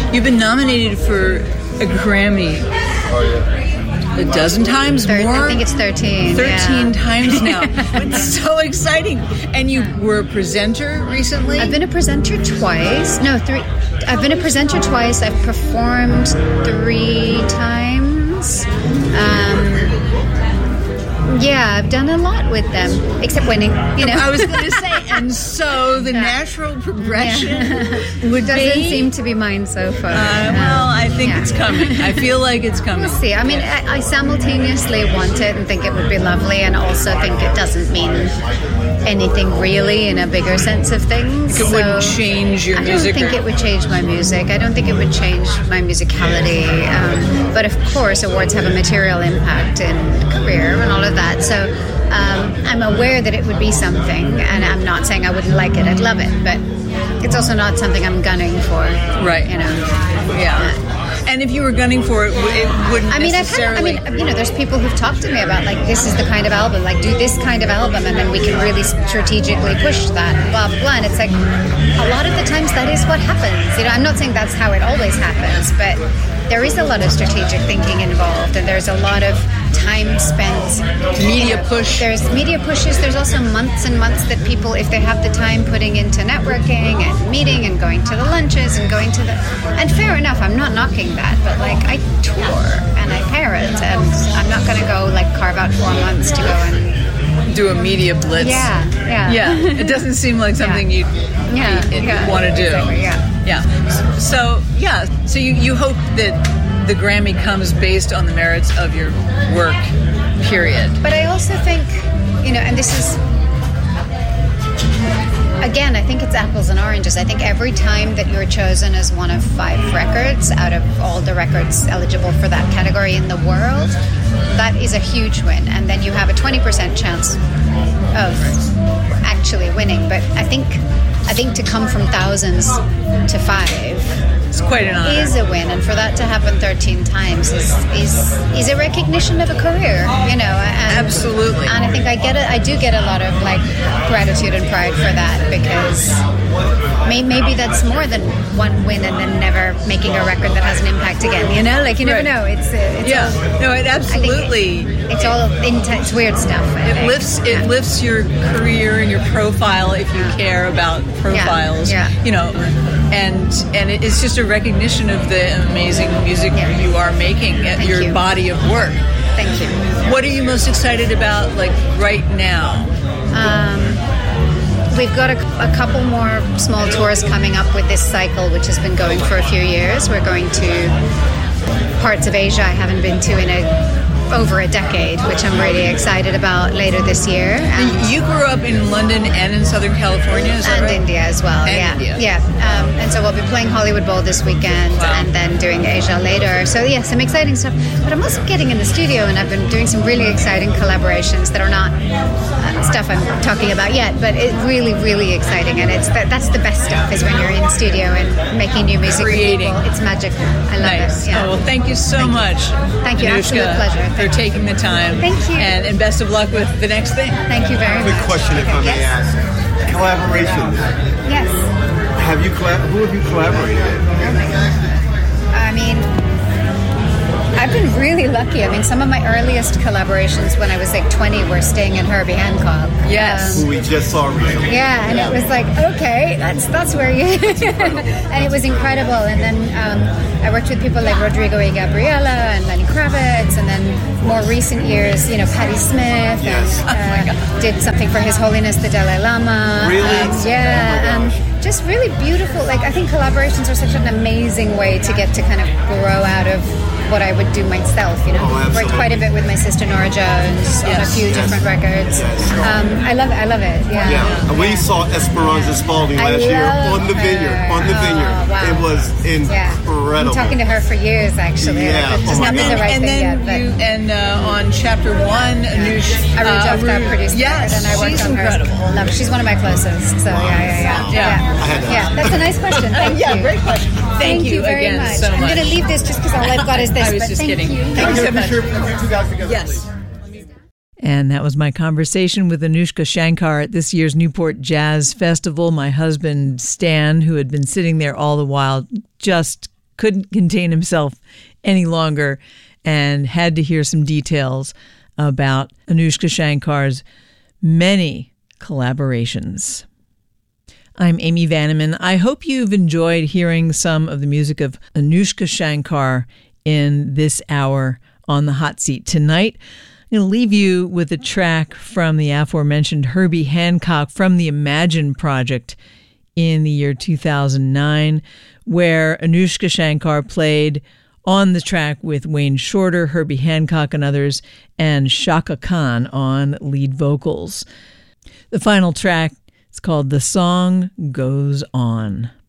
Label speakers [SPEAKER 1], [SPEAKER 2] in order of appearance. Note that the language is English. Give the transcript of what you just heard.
[SPEAKER 1] You've been nominated for a Grammy.
[SPEAKER 2] Oh, yeah.
[SPEAKER 1] A dozen times more?
[SPEAKER 3] I think it's 13.
[SPEAKER 1] 13 times now. It's so exciting. And you were a presenter recently?
[SPEAKER 3] I've been a presenter twice. No, 3. I've been a presenter twice. I've performed 3 times. Yeah, I've done a lot with them, except winning, you know.
[SPEAKER 1] I was going to say, and so the natural progression
[SPEAKER 3] doesn't seem to be mine so far.
[SPEAKER 1] Well, I think it's coming. I feel like it's coming.
[SPEAKER 3] We'll see. I mean, I simultaneously want it and think it would be lovely, and also think it doesn't mean anything really in a bigger sense of things.
[SPEAKER 1] It wouldn't change your music?
[SPEAKER 3] I don't think it would change my music. I don't think it would change my musicality. But of course, awards have a material impact in career and all of that. So I'm aware that it would be something, and I'm not saying I wouldn't like it. I'd love it, but it's also not something I'm gunning for.
[SPEAKER 1] Right.
[SPEAKER 3] You know.
[SPEAKER 1] Yeah. And if you were gunning for it, it wouldn't necessarily...
[SPEAKER 3] there's people who've talked to me about, like, this is the kind of album, like, do this kind of album, and then we can really strategically push that, blah, blah. And it's like, a lot of the times that is what happens. You know, I'm not saying that's how it always happens, but there is a lot of strategic thinking involved, and there's a lot of time spent.
[SPEAKER 1] Media push.
[SPEAKER 3] There's media pushes. There's also months and months that people, if they have the time, putting into networking and meeting and going to the lunches and going to the... And fair enough, I'm not knocking that, but, like, I tour and I parent, and I'm not going to go, like, carve out 4 months to go and...
[SPEAKER 1] do a media blitz.
[SPEAKER 3] Yeah.
[SPEAKER 1] It doesn't seem like something you'd want to do.
[SPEAKER 3] Exactly,
[SPEAKER 1] Yeah. So you hope that the Grammy comes based on the merits of your work, period.
[SPEAKER 3] But I also think, you know, and this is, again, I think it's apples and oranges. I think every time that you're chosen as one of 5 records out of all the records eligible for that category in the world, that is a huge win. And then you have a 20% chance of actually winning. But I think to come from thousands to 5...
[SPEAKER 1] It's quite an honor.
[SPEAKER 3] Is a win, and for that to happen 13 times is a recognition of a career, you know. And,
[SPEAKER 1] absolutely.
[SPEAKER 3] And I think I do get a lot of, like, gratitude and pride for that, because maybe that's more than one win and then never making a record that has an impact again. You know, like, you never know. It's
[SPEAKER 1] it absolutely.
[SPEAKER 3] It's all intense, weird stuff.
[SPEAKER 1] It lifts your career and your profile if you care about profiles.
[SPEAKER 3] Yeah.
[SPEAKER 1] You know, and it's just a recognition of the amazing music you are making, your body of work.
[SPEAKER 3] Thank you.
[SPEAKER 1] What are you most excited about, like, right now?
[SPEAKER 3] We've got a couple more small tours coming up with this cycle, which has been going for a few years. We're going to parts of Asia I haven't been to in over a decade, which I'm really excited about later this year.
[SPEAKER 1] You grew up in London and in Southern California, is that right?
[SPEAKER 3] And India as well,
[SPEAKER 1] India.
[SPEAKER 3] And so we'll be playing Hollywood Bowl this weekend, and then doing Asia later. So yeah, some exciting stuff. But I'm also getting in the studio, and I've been doing some really exciting collaborations that are not stuff I'm talking about yet, but it's really, really exciting. And that's the best stuff, is when you're in studio and making new music.
[SPEAKER 1] Creating.
[SPEAKER 3] With people. It's magic. I love
[SPEAKER 1] nice.
[SPEAKER 3] it. Yeah.
[SPEAKER 1] Oh, well, thank you so much.
[SPEAKER 3] Thank you.
[SPEAKER 1] Anushka,
[SPEAKER 3] absolute pleasure.
[SPEAKER 1] For taking the time.
[SPEAKER 3] Thank you.
[SPEAKER 1] And best of luck with the next thing.
[SPEAKER 3] Thank you very much.
[SPEAKER 2] Quick question, if I may ask. Collaborations.
[SPEAKER 3] Yes.
[SPEAKER 2] Who have you collaborated with?
[SPEAKER 3] I mean, I've been really lucky. I mean, some of my earliest collaborations when I was like 20 were Sting and Herbie Hancock.
[SPEAKER 1] Yes.
[SPEAKER 2] Who we just saw recently.
[SPEAKER 3] Yeah, and it was like, okay, that's where you... And it was incredible. And then I worked with people like Rodrigo y Gabriela and Lenny Kravitz, and then more recent years, you know, Patti Smith.
[SPEAKER 2] Yes.
[SPEAKER 3] And did something for His Holiness the Dalai Lama.
[SPEAKER 2] Really?
[SPEAKER 3] Just really beautiful. Like, I think collaborations are such an amazing way to get to kind of grow out of what I would do myself, you know. Worked quite a bit with my sister Nora Jones on a few different records. I love it.
[SPEAKER 2] And we saw Esperanza Spalding last year on the Vineyard.
[SPEAKER 3] Wow.
[SPEAKER 2] It was incredible.
[SPEAKER 3] I'm talking to her for years, actually.
[SPEAKER 2] Yeah.
[SPEAKER 3] Just not the right thing yet.
[SPEAKER 1] On Chapter 1, Anushka
[SPEAKER 3] Arujovka produced it, and I worked
[SPEAKER 1] she's
[SPEAKER 3] on
[SPEAKER 1] incredible.
[SPEAKER 3] Hers. Love her. She's one of my closest. So yeah. That's a nice question. Thank you.
[SPEAKER 1] Great question. Thank you
[SPEAKER 3] very
[SPEAKER 1] again
[SPEAKER 3] much.
[SPEAKER 1] so much.
[SPEAKER 3] I'm going to leave this just because all I've got is this.
[SPEAKER 1] I was just kidding. Thank you so much. Yes. And that was my conversation with Anushka Shankar at this year's Newport Jazz Festival. My husband, Stan, who had been sitting there all the while, just couldn't contain himself any longer and had to hear some details about Anoushka Shankar's many collaborations. I'm Amy Vanneman. I hope you've enjoyed hearing some of the music of Anoushka Shankar in this hour on the Hot Seat. Tonight, I'm going to leave you with a track from the aforementioned Herbie Hancock from the Imagine Project in the year 2009, where Anoushka Shankar played on the track with Wayne Shorter, Herbie Hancock and others, and Chaka Khan on lead vocals. The final track is called The Song Goes On.